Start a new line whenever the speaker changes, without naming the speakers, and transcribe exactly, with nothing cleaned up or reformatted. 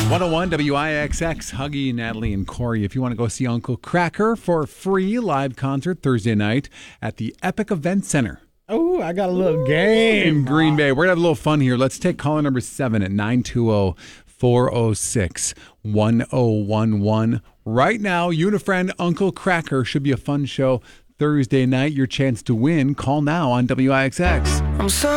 one oh one W I X X, Huggy, Natalie, and Corey. If you want to go see Uncle Cracker for a free live concert Thursday night at the Epic Event Center.
Oh, I got a little game.
In Green Bay. We're going to have a little fun here. Let's take caller number seven at nine two zero, four zero six, one zero one one. Right now, you and a friend, Uncle Cracker. Should be a fun show Thursday night. Your chance to win. Call now on W I X X.
I'm sorry.